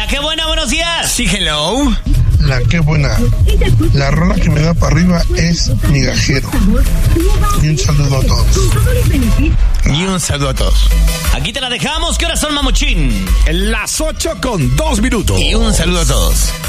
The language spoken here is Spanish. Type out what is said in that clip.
qué buena, buenos días. Sí, hello. La que buena. La rola que me da para arriba es Migajero. Y un saludo a todos. Y un saludo a todos. Aquí te la dejamos. ¿Qué horas son, mamuchín? Las 8:02. Y un saludo a todos.